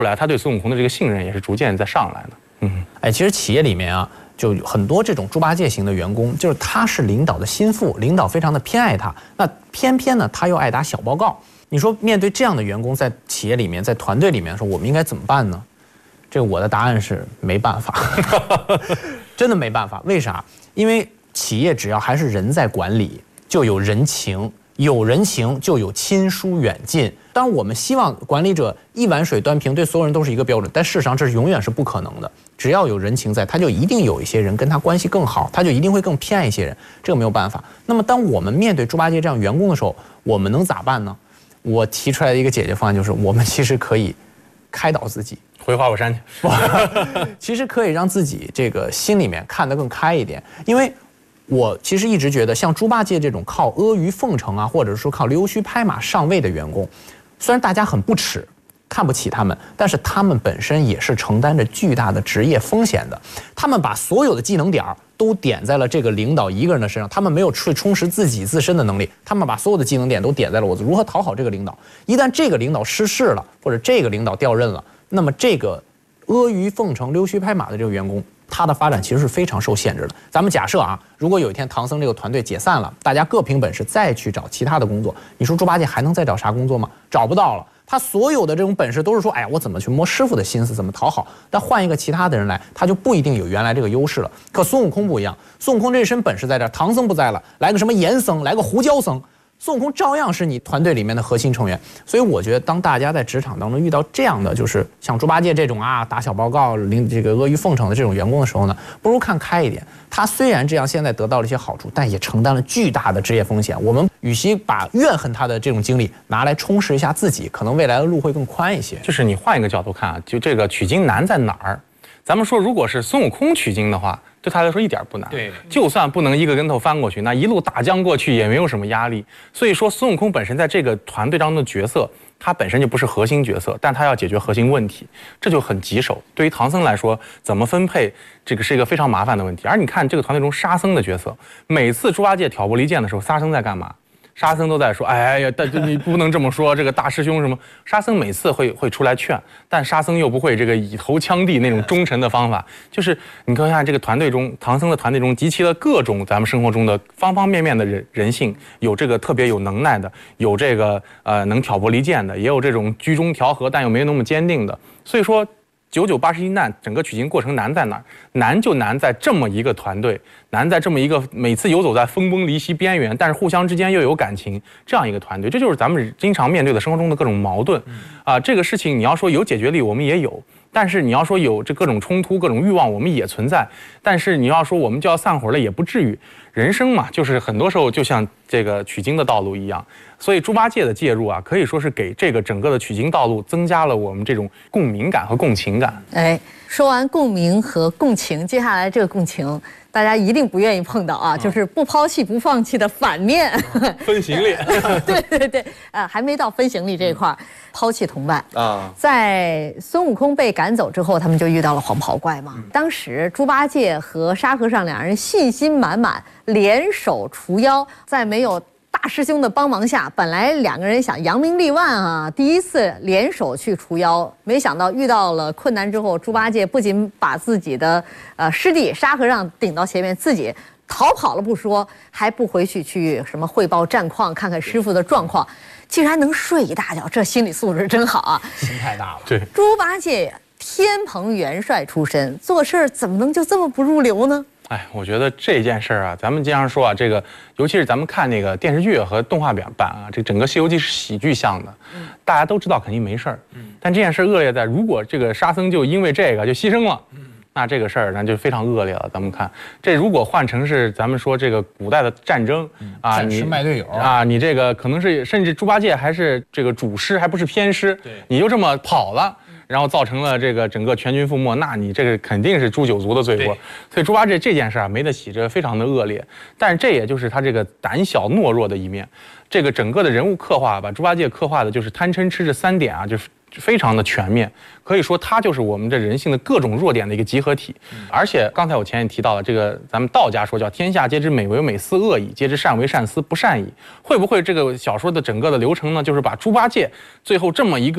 后来他对孙悟空的这个信任也是逐渐在上来的。 哎，其实企业里面啊，就有很多这种猪八戒型的员工，就是他是领导的心腹，领导非常的偏爱他，那偏偏呢他又爱打小报告。你说面对这样的员工，在企业里面，在团队里面说，我们应该怎么办呢？这个我的答案是没办法，真的没办法。为啥？因为企业只要还是人在管理，就有人情。有人情就有亲疏远近。当然，我们希望管理者一碗水端平，对所有人都是一个标准，但事实上这是永远是不可能的。只要有人情在，他就一定有一些人跟他关系更好，他就一定会更偏爱一些人，这个没有办法。那么，当我们面对猪八戒这样员工的时候，我们能咋办呢？我提出来的一个解决方案就是，我们其实可以开导自己， 回花果山去。 其实可以让自己这个心里面看得更开一点，因为我其实一直觉得，像猪八戒这种靠阿谀奉承啊，或者说靠溜须拍马上位的员工，虽然大家很不耻、看不起他们，但是他们本身也是承担着巨大的职业风险的。他们把所有的技能点都点在了这个领导一个人的身上，他们没有去充实自己自身的能力，他们把所有的技能点都点在了我如何讨好这个领导。一旦这个领导失势了，或者这个领导调任了，那么这个阿谀奉承、溜须拍马的这个员工，他的发展其实是非常受限制的。咱们假设啊，如果有一天唐僧这个团队解散了，大家各凭本事再去找其他的工作，你说猪八戒还能再找啥工作吗？找不到了。他所有的这种本事都是说，哎呀，我怎么去摸师傅的心思，怎么讨好。但换一个其他的人来，他就不一定有原来这个优势了。可孙悟空不一样，孙悟空这身本事在这儿，唐僧不在了，来个什么严僧，来个胡椒僧。孙悟空照样是你团队里面的核心成员，所以我觉得，当大家在职场当中遇到这样的，就是像猪八戒这种啊打小报告、这个阿谀奉承的这种员工的时候呢，不如看开一点。他虽然这样现在得到了一些好处，但也承担了巨大的职业风险。我们与其把怨恨他的这种经历拿来充实一下自己，可能未来的路会更宽一些。 就是你换一个角度看啊，就这个取经难在哪儿？咱们说，如果是孙悟空取经的话，对他来说一点不难。 对， 就算不能一个跟头翻过去，那一路打江过去也没有什么压力。所以说，孙悟空本身在这个团队当中的角色，他本身就不是核心角色，但他要解决核心问题，这就很棘手。对于唐僧来说，怎么分配，这个是一个非常麻烦的问题。而你看这个团队中沙僧的角色，每次猪八戒挑拨离间的时候，沙僧在干嘛？沙僧都在说，哎呀，你不能这么说，这个大师兄什么？沙僧每次会出来劝，但沙僧又不会这个以头枪地那种忠诚的方法。就是你看这个团队中，唐僧的团队中集齐了各种咱们生活中的方方面面的人性，有这个特别有能耐的，有这个能挑拨离间的，也有这种居中调和但又没那么坚定的。所以说9981难，整个取经过程难在哪儿？难就难在这么一个团队，难在这么一个每次游走在分崩离析边缘，但是互相之间又有感情这样一个团队，这就是咱们经常面对的生活中的各种矛盾。这个事情你要说有解决力，我们也有。但是你要说有这各种冲突、各种欲望，我们也存在。但是你要说我们就要散伙了，也不至于。人生嘛，就是很多时候就像这个取经的道路一样。所以猪八戒的介入啊，可以说是给这个整个的取经道路增加了我们这种共鸣感和共情感。 哎，说完共鸣和共情，接下来这个共情，大家一定不愿意碰到啊，就是不抛弃不放弃的反面， 分行李。 对，还没到分行李这一块，抛弃同伴啊。在孙悟空被赶走之后，他们就遇到了黄袍怪嘛。当时猪八戒和沙和尚两人信心满满，联手除妖，在没有大师兄的帮忙下，本来两个人想扬名立万啊，第一次联手去除妖，没想到遇到了困难之后，猪八戒不仅把自己的师弟沙和尚顶到前面，自己逃跑了不说，还不回去什么汇报战况，看看师傅的状况，竟然能睡一大觉，这心理素质真好啊！ 心太大了。 对， 猪八戒天蓬元帅出身，做事怎么能就这么不入流呢？ 哎，我觉得这件事儿啊，咱们经常说啊，这个尤其是咱们看那个电视剧和动画版啊，这整个《西游记》是喜剧向的，大家都知道肯定没事儿，但这件事恶劣在，如果这个沙僧就因为这个就牺牲了，那这个事儿那就非常恶劣了。咱们看，这如果换成是咱们说这个古代的战争啊， 你卖队友啊，你这个可能是甚至猪八戒还是这个主师，还不是偏师，你就这么跑了。然后造成了这个整个全军覆没，那你这个肯定是诛九族的罪过。所以猪八戒这件事啊，没得洗，这非常的恶劣。但是这也就是他这个胆小懦弱的一面。这个整个的人物刻画，把猪八戒刻画的就是贪嗔痴这3点啊，就是非常的全面。可以说他就是我们这人性的各种弱点的一个集合体。而且刚才我前也提到了，这个咱们道家说叫天下皆知美为美，斯恶已；皆知善为善，斯不善已。会不会这个小说的整个的流程呢，就是把猪八戒最后这么一个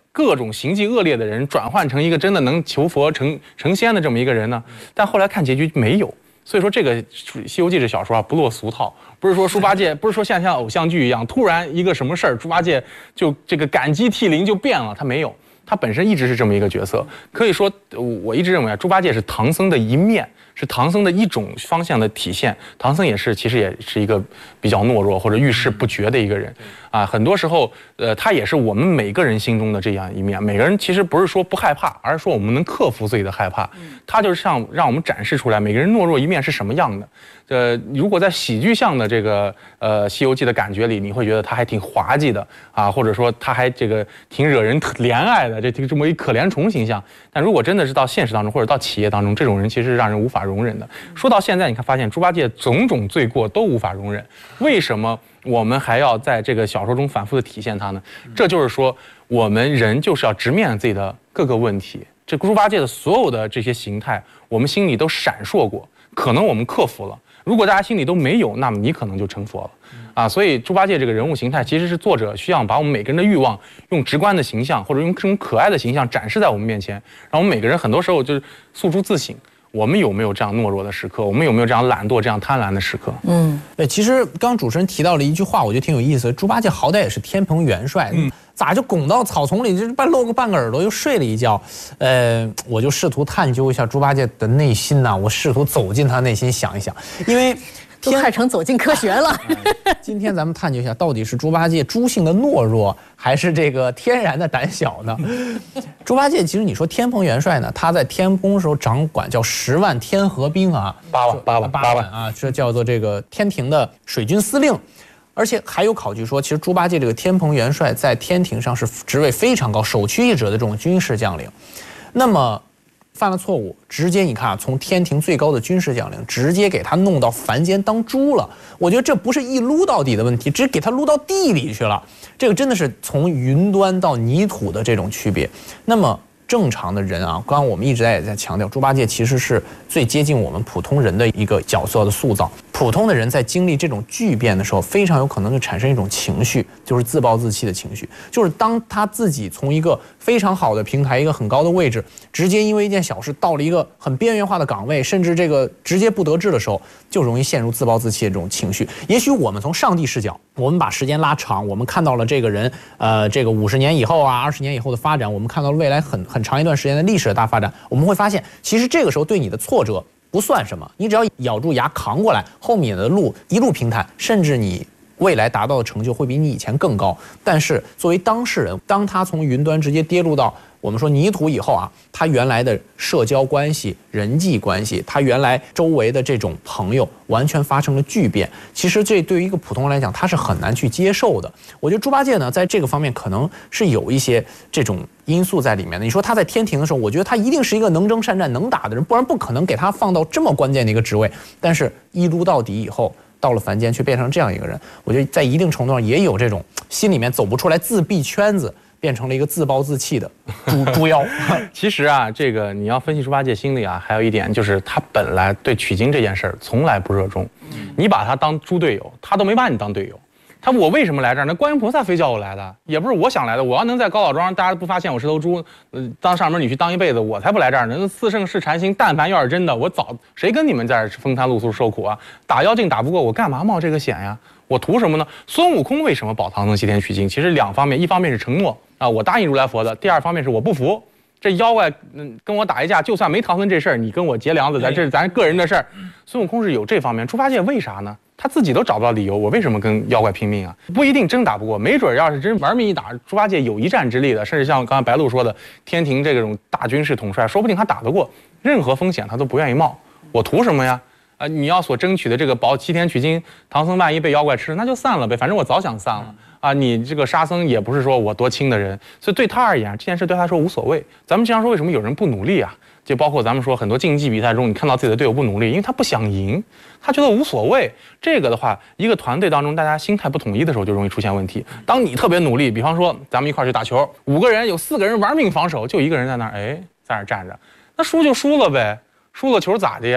各种行迹恶劣的人转换成一个真的能求佛成仙的这么一个人呢？但后来看结局没有。所以说这个《西游记》这小说啊不落俗套，不是说猪八戒，不是说像偶像剧一样，突然一个什么事儿，猪八戒就这个感激涕零就变了，他没有，他本身一直是这么一个角色。可以说，我一直认为啊，猪八戒是唐僧的一面，是唐僧的一种方向的体现。唐僧其实也是一个比较懦弱或者遇事不决的一个人啊，很多时候，他也是我们每个人心中的这样一面。每个人其实不是说不害怕，而是说我们能克服自己的害怕。他就是让我们展示出来每个人懦弱一面是什么样的。如果在喜剧向的这个《西游记》的感觉里，你会觉得他还挺滑稽的啊，或者说他还这个挺惹人怜爱的，这么一可怜虫形象。但如果真的是到现实当中或者到企业当中，这种人其实是让人无法容忍的。说到现在，你看发现猪八戒种种罪过都无法容忍，为什么我们还要在这个小说中反复的体现它呢？这就是说，我们人就是要直面自己的各个问题。这猪八戒的所有的这些形态，我们心里都闪烁过，可能我们克服了。如果大家心里都没有，那么你可能就成佛了，啊！所以猪八戒这个人物形态，其实是作者需要把我们每个人的欲望，用直观的形象或者用这种可爱的形象展示在我们面前，让我们每个人很多时候就是诉诸自省。我们有没有这样懦弱的时刻？我们有没有这样懒惰、这样贪婪的时刻？ 其实刚主持人提到了一句话，我觉得挺有意思的。猪八戒好歹也是天蓬元帅，咋就拱到草丛里，就露个半个耳朵又睡了一觉？我就试图探究一下猪八戒的内心呐，我试图走进他内心想一想，因为。 都快成走进科学了。 今天咱们探究一下，到底是猪八戒猪性的懦弱，还是这个天然的胆小呢？猪八戒其实你说天蓬元帅呢，他在天宫时候掌管叫10万天河兵啊，8万啊，这叫做这个天庭的水军司令。而且还有考据说，其实猪八戒这个天蓬元帅在天庭上是职位非常高、首屈一指的这种军事将领。那么犯了错误，直接你看啊，从天庭最高的军事将领，直接给他弄到凡间当猪了。我觉得这不是一撸到底的问题，只是给他撸到地里去了。这个真的是从云端到泥土的这种区别。那么正常的人啊，刚刚我们一直也在强调，猪八戒其实是最接近我们普通人的一个角色的塑造。普通的人在经历这种巨变的时候，非常有可能就产生一种情绪，就是自暴自弃的情绪。就是当他自己从一个非常好的平台、一个很高的位置，直接因为一件小事到了一个很边缘化的岗位，甚至这个直接不得志的时候，就容易陷入自暴自弃的这种情绪。也许我们从上帝视角，我们把时间拉长，我们看到了这个人，这个50年以后啊，20年以后的发展，我们看到了未来很长一段时间的历史的大发展，我们会发现，其实这个时候对你的挫折不算什么，你只要咬住牙扛过来，后面的路一路平坦，甚至你未来达到的成就会比你以前更高。但是作为当事人，当他从云端直接跌入到我们说泥土以后啊，他原来的社交关系、人际关系，他原来周围的这种朋友完全发生了巨变。其实这对于一个普通人来讲，他是很难去接受的。我觉得猪八戒呢，在这个方面可能是有一些这种因素在里面的。你说他在天庭的时候，我觉得他一定是一个能征善战、能打的人，不然不可能给他放到这么关键的一个职位。但是一撸到底以后，到了凡间却变成这样一个人，我觉得在一定程度上也有这种心里面走不出来、自闭圈子，变成了一个自暴自弃的猪妖。 其实啊，这个你要分析猪八戒心里啊，还有一点就是他本来对取经这件事儿从来不热衷。你把他当猪队友，他都没把你当队友。他我为什么来这儿？那观音菩萨非叫我来的，也不是我想来的。我要能在高老庄大家不发现我是头猪，当上门女婿当一辈子，我才不来这儿呢。四圣试禅心，但凡要是真的，我早谁跟你们在这风餐露宿受苦啊？打妖精打不过我，干嘛冒这个险呀？我图什么呢？孙悟空为什么保唐僧西天取经？其实两方面，一方面是承诺啊，我答应如来佛的；第二方面是我不服，这妖怪跟我打一架，就算没唐僧这事儿，你跟我结梁子，这是咱个人的事儿。孙悟空是有这方面，猪八戒为啥呢？他自己都找不到理由，我为什么跟妖怪拼命啊？不一定真打不过，没准要是真玩命一打，猪八戒有一战之力的，甚至像刚才白鹿说的，天庭这种大军事统帅，说不定他打得过，任何风险他都不愿意冒。我图什么呀？你要所争取的这个保西天取经，唐僧万一被妖怪吃，那就散了呗，反正我早想散了啊！你这个沙僧也不是说我多轻的人，所以对他而言，这件事对他说无所谓。咱们经常说为什么有人不努力啊？就包括咱们说很多竞技比赛中，你看到自己的队友不努力，因为他不想赢，他觉得无所谓。这个的话，一个团队当中大家心态不统一的时候，就容易出现问题。当你特别努力，比方说咱们一块去打球，5个人有4个人玩命防守，就1个人在那儿，在那儿站着，那输就输了呗，输了球咋的呀？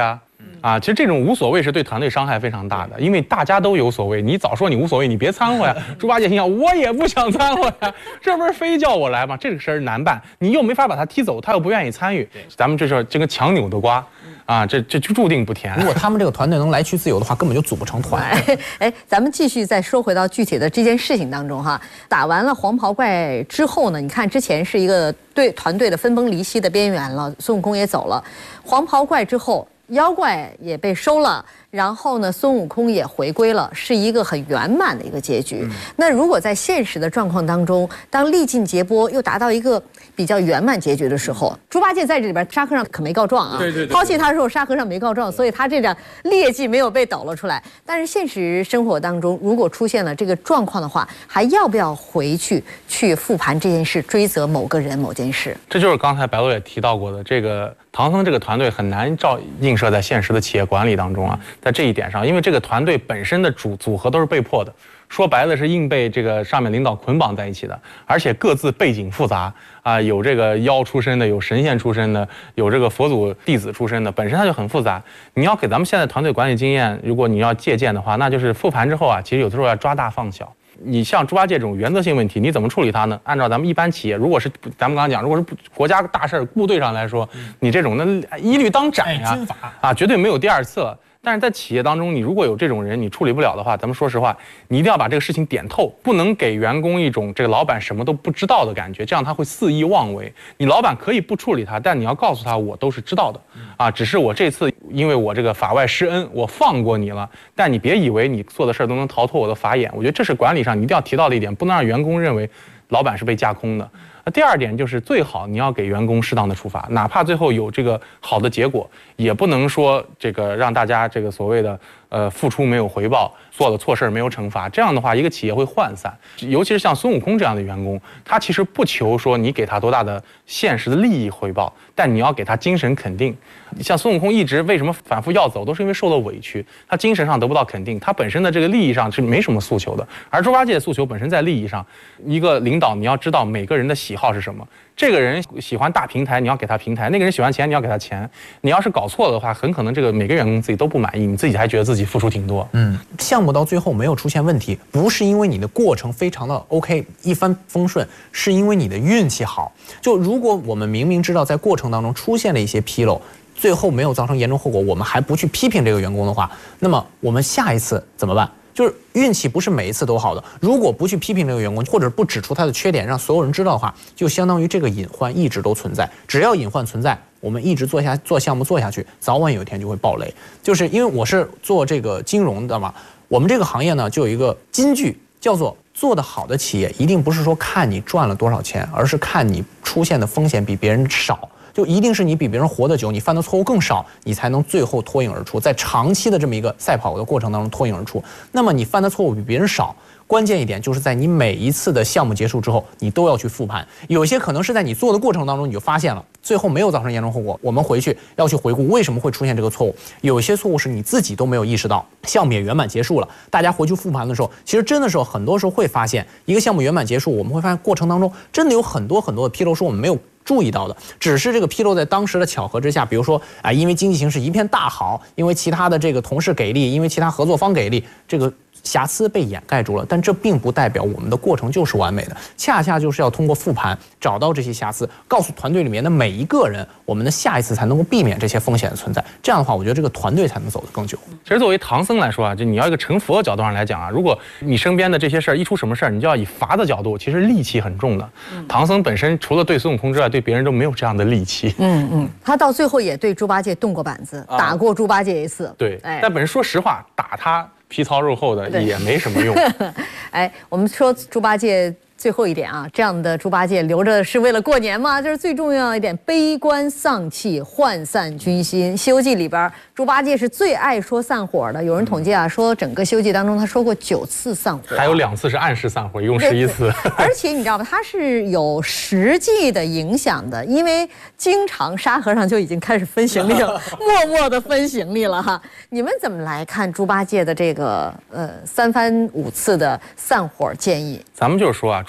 其实这种无所谓是对团队伤害非常大的，因为大家都有所谓，你早说你无所谓，你别掺和呀。猪八戒心想，我也不想掺和呀，这不是非叫我来吗？这个事儿难办，你又没法把他踢走，他又不愿意参与，咱们这是跟强扭的瓜。这就注定不甜。 如果他们这个团队能来去自由的话，根本就组不成团。 咱们继续再说回到具体的这件事情当中哈。打完了黄袍怪之后呢，你看之前是一个团队的分崩离析的边缘了，孙悟空也走了，黄袍怪之后，妖怪也被收了。然后呢，孙悟空也回归了，是一个很圆满的一个结局。那如果在现实的状况当中，当历尽劫波又达到一个比较圆满结局的时候，猪八戒在这里边沙和尚可没告状啊， 对， 抛弃他的时候沙和尚没告状，所以他这点劣迹没有被抖了出来。但是现实生活当中，如果出现了这个状况的话，还要不要回去复盘这件事，追责某个人某件事？ 这就是刚才白露也提到过的，这个唐僧这个团队很难映射在现实的企业管理当中啊。在这一点上，因为这个团队本身的组合都是被迫的，说白了是硬被这个上面领导捆绑在一起的，而且各自背景复杂有这个妖出身的，有神仙出身的，有这个佛祖弟子出身的，本身它就很复杂。你要给咱们现在团队管理经验，如果你要借鉴的话，那就是复盘之后其实有的时候要抓大放小。你像猪八戒这种原则性问题，你怎么处理它呢？按照咱们一般企业，如果是咱们刚刚讲，如果是国家大事部队上来说，你这种那一律当斩呀， 军法绝对没有第二次了。但是在企业当中，你如果有这种人，你处理不了的话，咱们说实话，你一定要把这个事情点透，不能给员工一种这个老板什么都不知道的感觉，这样他会肆意妄为。你老板可以不处理他，但你要告诉他，我都是知道的，只是我这次因为我这个法外施恩，我放过你了，但你别以为你做的事儿都能逃脱我的法眼。我觉得这是管理上你一定要提到的一点，不能让员工认为老板是被架空的。第二点就是最好你要给员工适当的处罚，哪怕最后有这个好的结果，也不能说这个让大家这个所谓的付出没有回报，做了错事没有惩罚，这样的话一个企业会涣散。尤其是像孙悟空这样的员工，他其实不求说你给他多大的现实的利益回报，但你要给他精神肯定。像孙悟空一直为什么反复要走，都是因为受了委屈，他精神上得不到肯定，他本身的这个利益上是没什么诉求的。而猪八戒的诉求本身在利益上，一个领导你要知道每个人的喜好是什么，这个人喜欢大平台，你要给他平台；那个人喜欢钱，你要给他钱。你要是搞错了的话，很可能这个每个员工自己都不满意，你自己还觉得自己付出挺多。 项目到最后没有出现问题，不是因为你的过程非常的 OK 一帆风顺，是因为你的运气好。就如果我们明明知道在过程当中出现了一些纰漏，最后没有造成严重后果，我们还不去批评这个员工的话，那么我们下一次怎么办？就是运气不是每一次都好的，如果不去批评这个员工，或者不指出他的缺点，让所有人知道的话，就相当于这个隐患一直都存在。只要隐患存在，我们一直做项目做下去，早晚有一天就会爆雷。就是因为我是做这个金融的嘛，我们这个行业呢就有一个金句，叫做做得好的企业一定不是说看你赚了多少钱，而是看你出现的风险比别人少。就一定是你比别人活得久，你犯的错误更少，你才能最后脱颖而出，在长期的这么一个赛跑的过程当中脱颖而出。那么你犯的错误比别人少，关键一点就是在你每一次的项目结束之后，你都要去复盘。有些可能是在你做的过程当中你就发现了，最后没有造成严重后果，我们回去要去回顾为什么会出现这个错误。有些错误是你自己都没有意识到，项目也圆满结束了，大家回去复盘的时候，其实真的时候很多时候会发现，一个项目圆满结束，我们会发现过程当中真的有很多的纰漏是我们没有注意到的，只是这个纰漏在当时的巧合之下，比如说因为经济形势一片大好，因为其他的这个同事给力，因为其他合作方给力，这个瑕疵被掩盖住了，但这并不代表我们的过程就是完美的，恰恰就是要通过复盘找到这些瑕疵，告诉团队里面的每一个人，我们的下一次才能够避免这些风险的存在。这样的话，我觉得这个团队才能走得更久。 其实作为唐僧来说就你要一个成佛的角度上来讲如果你身边的这些事儿一出什么事儿，你就要以罚的角度，其实戾气很重的。唐僧本身除了对孙悟空之外，对别人都没有这样的戾气。 他到最后也对猪八戒动过板子，打过猪八戒一次。 对，但本身说实话，打他皮糙肉厚的也没什么用。 我们说猪八戒最后一点这样的猪八戒留着是为了过年吗？这是最重要一点，悲观丧气，涣散军心。《西游记》里边，猪八戒是最爱说散伙的。有人统计说整个《西游记》当中，他说过9次散伙， 还有2次是暗示散伙，一共11次。 而且你知道吗？他是有实际的影响的，因为经常沙和尚就已经开始分行李了，默默的分行李了哈。你们怎么来看猪八戒的这个3番5次的散伙建议？ 咱们就是说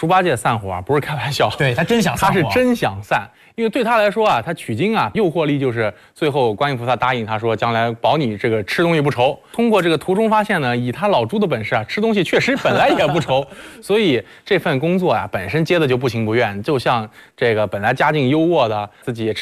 猪八戒散伙啊，不是开玩笑， 对他真想散伙， 他是真想散。因为对他来说啊，他取经啊，诱惑力就是最后观音菩萨答应他说，将来保你这个吃东西不愁。通过这个途中发现呢，以他老猪的本事啊，吃东西确实本来也不愁，所以这份工作啊，本身接的就不情不愿，就像这个本来家境优渥的自己也吃。